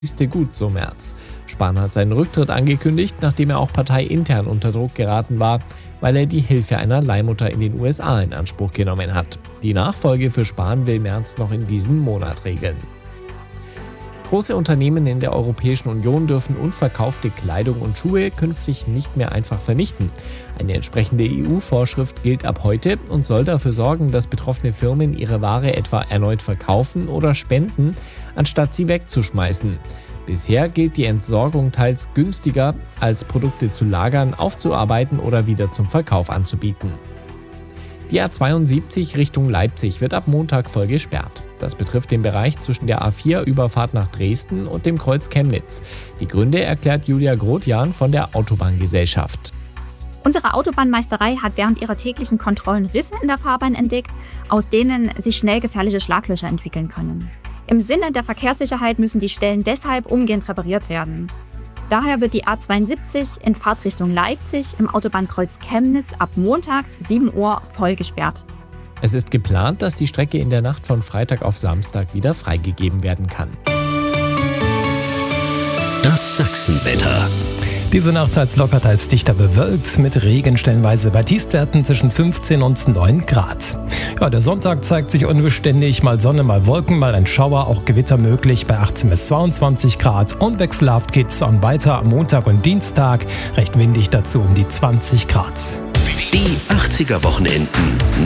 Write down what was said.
Wüste gut, so Merz. Spahn hat seinen Rücktritt angekündigt, nachdem er auch parteiintern unter Druck geraten war, weil er die Hilfe einer Leihmutter in den USA in Anspruch genommen hat. Die Nachfolge für Spahn will Merz noch in diesem Monat regeln. Große Unternehmen in der Europäischen Union dürfen unverkaufte Kleidung und Schuhe künftig nicht mehr einfach vernichten. Eine entsprechende EU-Vorschrift gilt ab heute und soll dafür sorgen, dass betroffene Firmen ihre Ware etwa erneut verkaufen oder spenden, anstatt sie wegzuschmeißen. Bisher gilt die Entsorgung teils günstiger, als Produkte zu lagern, aufzuarbeiten oder wieder zum Verkauf anzubieten. Die A72 Richtung Leipzig wird ab Montag voll gesperrt. Das betrifft den Bereich zwischen der A4-Überfahrt nach Dresden und dem Kreuz Chemnitz. Die Gründe erklärt Julia Grotjan von der Autobahngesellschaft. Unsere Autobahnmeisterei hat während ihrer täglichen Kontrollen Risse in der Fahrbahn entdeckt, aus denen sich schnell gefährliche Schlaglöcher entwickeln können. Im Sinne der Verkehrssicherheit müssen die Stellen deshalb umgehend repariert werden. Daher wird die A72 in Fahrtrichtung Leipzig im Autobahnkreuz Chemnitz ab Montag 7 Uhr voll gesperrt. Es ist geplant, dass die Strecke in der Nacht von Freitag auf Samstag wieder freigegeben werden kann. Das Sachsenwetter. Diese Nacht teils locker, teils dichter bewölkt, mit Regen stellenweise bei Tiefstwerten zwischen 15 und 9 Grad. Ja, der Sonntag zeigt sich unbeständig, mal Sonne, mal Wolken, mal ein Schauer, auch Gewitter möglich bei 18 bis 22 Grad. Und wechselhaft geht's dann weiter am Montag und Dienstag, recht windig dazu um die 20 Grad. Die 80er Wochenenden.